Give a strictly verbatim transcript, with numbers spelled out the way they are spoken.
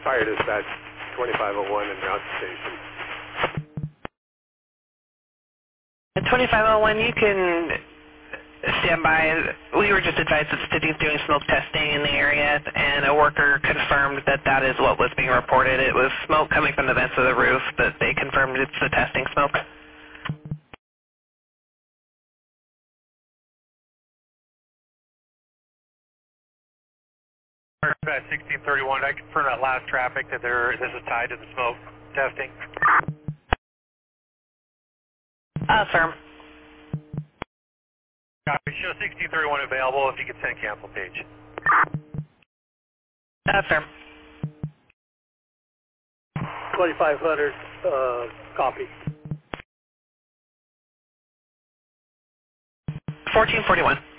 Fire dispatch twenty-five oh one and route station. At twenty-five oh one, you can stand by. We were just advised that the city is doing smoke testing in the area, and a worker confirmed that that is what was being reported. It was smoke coming from the vents of the roof, but they confirmed it's the testing smoke. At sixteen thirty-one, I confirm that last traffic that there, this is tied to the smoke testing. Affirm. Copy. Show sixteen thirty-one available if you can send cancel page. Affirm. twenty-five hundred, uh, copy. fourteen forty-one.